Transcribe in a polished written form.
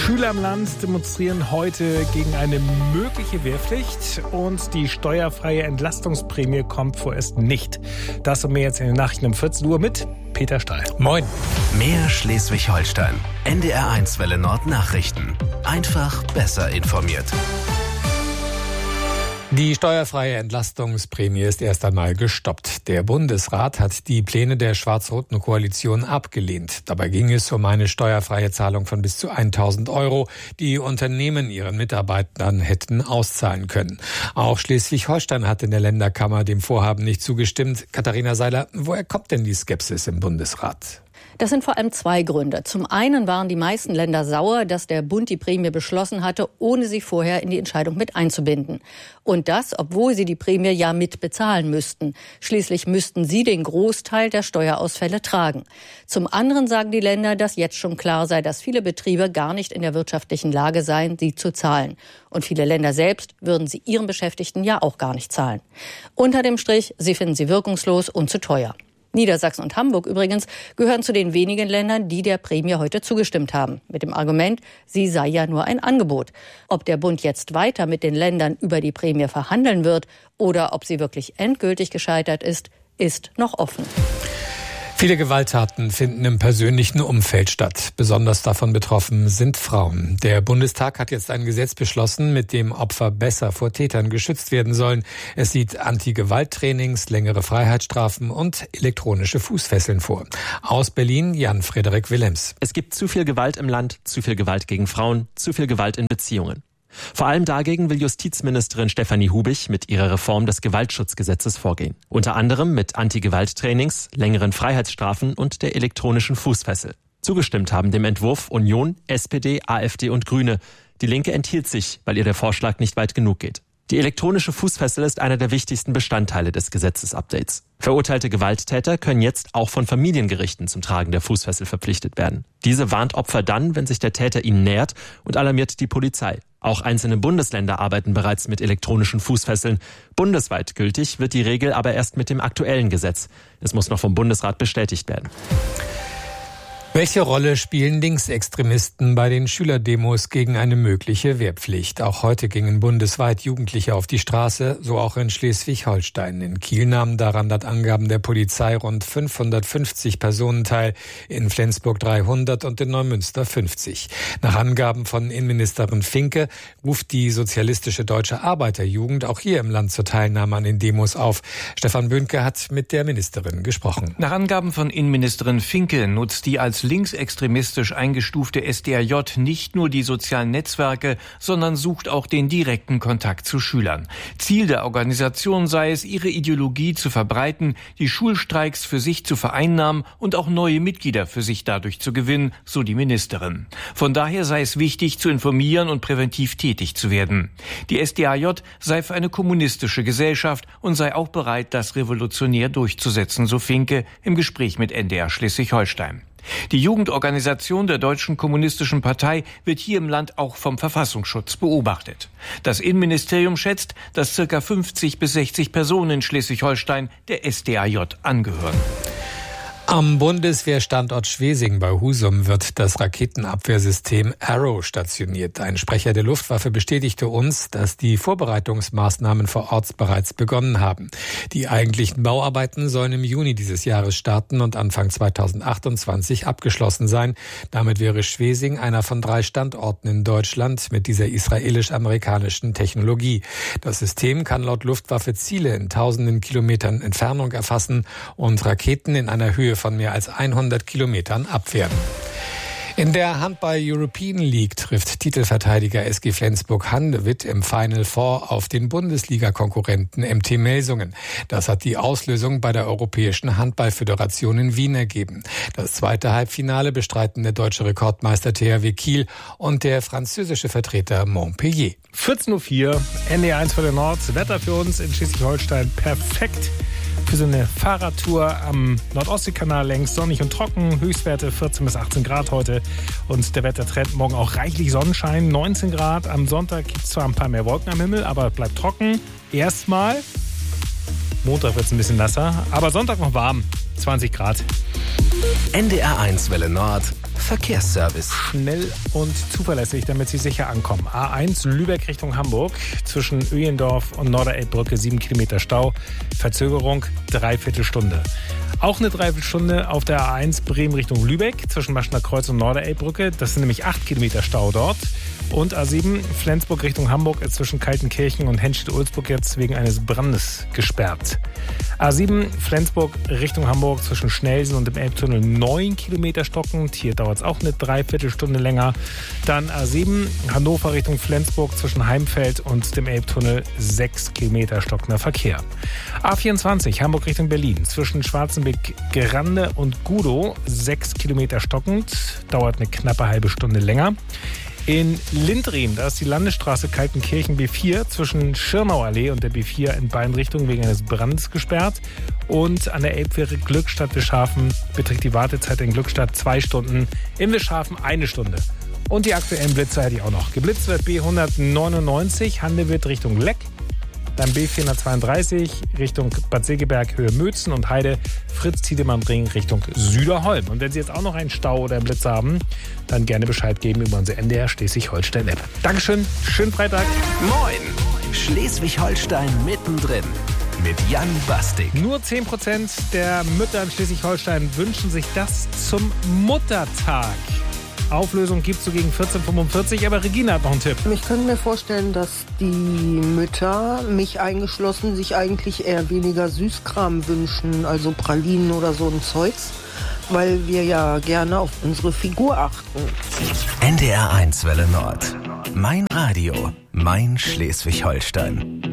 Schüler im Land demonstrieren heute gegen eine mögliche Wehrpflicht und die steuerfreie Entlastungsprämie kommt vorerst nicht. Das und mehr jetzt in den Nachrichten um 14 Uhr mit Peter Stahl. Moin. Mehr Schleswig-Holstein. NDR1 Welle Nord Nachrichten. Einfach besser informiert. Die steuerfreie Entlastungsprämie ist erst einmal gestoppt. Der Bundesrat hat die Pläne der schwarz-roten Koalition abgelehnt. Dabei ging es um eine steuerfreie Zahlung von bis zu 1.000 €, die Unternehmen ihren Mitarbeitern hätten auszahlen können. Auch Schleswig-Holstein hat in der Länderkammer dem Vorhaben nicht zugestimmt. Katharina Seiler, woher kommt denn die Skepsis im Bundesrat? Das sind vor allem zwei Gründe. Zum einen waren die meisten Länder sauer, dass der Bund die Prämie beschlossen hatte, ohne sie vorher in die Entscheidung mit einzubinden. Und das, obwohl sie die Prämie ja mit bezahlen müssten. Schließlich müssten sie den Großteil der Steuerausfälle tragen. Zum anderen sagen die Länder, dass jetzt schon klar sei, dass viele Betriebe gar nicht in der wirtschaftlichen Lage seien, sie zu zahlen. Und viele Länder selbst würden sie ihren Beschäftigten ja auch gar nicht zahlen. Unter dem Strich, sie finden sie wirkungslos und zu teuer. Niedersachsen und Hamburg übrigens gehören zu den wenigen Ländern, die der Prämie heute zugestimmt haben. Mit dem Argument, sie sei ja nur ein Angebot. Ob der Bund jetzt weiter mit den Ländern über die Prämie verhandeln wird oder ob sie wirklich endgültig gescheitert ist, ist noch offen. Viele Gewalttaten finden im persönlichen Umfeld statt. Besonders davon betroffen sind Frauen. Der Bundestag hat jetzt ein Gesetz beschlossen, mit dem Opfer besser vor Tätern geschützt werden sollen. Es sieht Anti-Gewalt-Trainings, längere Freiheitsstrafen und elektronische Fußfesseln vor. Aus Berlin Jan-Frederik Willems. Es gibt zu viel Gewalt im Land, zu viel Gewalt gegen Frauen, zu viel Gewalt in Beziehungen. Vor allem dagegen will Justizministerin Stefanie Hubich mit ihrer Reform des Gewaltschutzgesetzes vorgehen. Unter anderem mit Anti-Gewalt-Trainings, längeren Freiheitsstrafen und der elektronischen Fußfessel. Zugestimmt haben dem Entwurf Union, SPD, AfD und Grüne. Die Linke enthielt sich, weil ihr der Vorschlag nicht weit genug geht. Die elektronische Fußfessel ist einer der wichtigsten Bestandteile des Gesetzesupdates. Verurteilte Gewalttäter können jetzt auch von Familiengerichten zum Tragen der Fußfessel verpflichtet werden. Diese warnt Opfer dann, wenn sich der Täter ihnen nähert, und alarmiert die Polizei. Auch einzelne Bundesländer arbeiten bereits mit elektronischen Fußfesseln. Bundesweit gültig wird die Regel aber erst mit dem aktuellen Gesetz. Es muss noch vom Bundesrat bestätigt werden. Welche Rolle spielen Linksextremisten bei den Schülerdemos gegen eine mögliche Wehrpflicht? Auch heute gingen bundesweit Jugendliche auf die Straße, so auch in Schleswig-Holstein. In Kiel nahmen daran laut Angaben der Polizei rund 550 Personen teil, in Flensburg 300 und in Neumünster 50. Nach Angaben von Innenministerin Finke ruft die Sozialistische Deutsche Arbeiterjugend auch hier im Land zur Teilnahme an den Demos auf. Stefan Böhnke hat mit der Ministerin gesprochen. Nach Angaben von Innenministerin Finke nutzt die als linksextremistisch eingestufte SDAJ nicht nur die sozialen Netzwerke, sondern sucht auch den direkten Kontakt zu Schülern. Ziel der Organisation sei es, ihre Ideologie zu verbreiten, die Schulstreiks für sich zu vereinnahmen und auch neue Mitglieder für sich dadurch zu gewinnen, so die Ministerin. Von daher sei es wichtig, zu informieren und präventiv tätig zu werden. Die SDAJ sei für eine kommunistische Gesellschaft und sei auch bereit, das revolutionär durchzusetzen, so Finke im Gespräch mit NDR Schleswig-Holstein. Die Jugendorganisation der Deutschen Kommunistischen Partei wird hier im Land auch vom Verfassungsschutz beobachtet. Das Innenministerium schätzt, dass ca. 50 bis 60 Personen in Schleswig-Holstein der SDAJ angehören. Am Bundeswehrstandort Schwesing bei Husum wird das Raketenabwehrsystem Arrow stationiert. Ein Sprecher der Luftwaffe bestätigte uns, dass die Vorbereitungsmaßnahmen vor Ort bereits begonnen haben. Die eigentlichen Bauarbeiten sollen im Juni dieses Jahres starten und Anfang 2028 abgeschlossen sein. Damit wäre Schwesing einer von 3 Standorten in Deutschland mit dieser israelisch-amerikanischen Technologie. Das System kann laut Luftwaffe Ziele in tausenden Kilometern Entfernung erfassen und Raketen in einer Höhe von mehr als 100 Kilometern abwehren. In der Handball-European League trifft Titelverteidiger SG Flensburg-Handewitt im Final Four auf den Bundesliga-Konkurrenten MT Melsungen. Das hat die Auslösung bei der Europäischen Handball-Föderation in Wien ergeben. Das zweite Halbfinale bestreiten der deutsche Rekordmeister THW Kiel und der französische Vertreter Montpellier. 14.04 Uhr, NDR1 für den Nord. Wetter für uns in Schleswig-Holstein perfekt. Für so eine Fahrradtour am Nordostseekanal längs, sonnig und trocken, Höchstwerte 14 bis 18 Grad heute und der Wettertrend morgen auch reichlich Sonnenschein, 19 Grad. Am Sonntag gibt es zwar ein paar mehr Wolken am Himmel, aber bleibt trocken. Erstmal, Montag wird es ein bisschen nasser, aber Sonntag noch warm, 20 Grad. NDR1 Welle Nord, Verkehrsservice. Schnell und zuverlässig, damit Sie sicher ankommen. A1 Lübeck Richtung Hamburg. Zwischen Öhlendorf und Norderelbbrücke 7 Kilometer Stau. Verzögerung 3/4 Stunde. Auch eine 3/4 Stunde auf der A1 Bremen Richtung Lübeck. Zwischen Maschner Kreuz und Norderelbbrücke. Das sind nämlich 8 Kilometer Stau dort. Und A7 Flensburg Richtung Hamburg ist zwischen Kaltenkirchen und Henstedt-Ulzburg jetzt wegen eines Brandes gesperrt. A7 Flensburg Richtung Hamburg zwischen Schnelsen und dem Elbtunnel 9 Kilometer stockend. Hier dauert es auch eine 3/4 Stunde länger. Dann A7 Hannover Richtung Flensburg zwischen Heimfeld und dem Elbtunnel 6 Kilometer stockender Verkehr. A24 Hamburg Richtung Berlin zwischen Schwarzenbeck-Grande und Gudow 6 Kilometer stockend. Dauert eine knappe halbe Stunde länger. In Lindrien, da ist die Landesstraße Kaltenkirchen B4 zwischen Schirnauallee und der B4 in beiden Richtungen wegen eines Brandes gesperrt. Und an der Elbfähre Glückstadt-Wischhafen beträgt die Wartezeit in Glückstadt 2 Stunden, in Wischhafen 1 Stunde. Und die aktuellen Blitzer hätte ich auch noch. Geblitzt wird B199, Handewitt Richtung Leck. Dann B432 Richtung Bad Segeberg, Höhe Mötzen und Heide, Fritz-Tiedemann-Ring Richtung Süderholm. Und wenn Sie jetzt auch noch einen Stau oder einen Blitz haben, dann gerne Bescheid geben über unsere NDR Schleswig-Holstein-App. Dankeschön, schönen Freitag. Moin! Schleswig-Holstein mittendrin mit Jan Bastig. Nur 10% der Mütter in Schleswig-Holstein wünschen sich das zum Muttertag. Auflösung gibt es so gegen 14:45, aber Regina hat noch einen Tipp. Ich könnte mir vorstellen, dass die Mütter, mich eingeschlossen, sich eigentlich eher weniger Süßkram wünschen, also Pralinen oder so ein Zeugs, weil wir ja gerne auf unsere Figur achten. NDR 1 Welle Nord. Mein Radio, mein Schleswig-Holstein.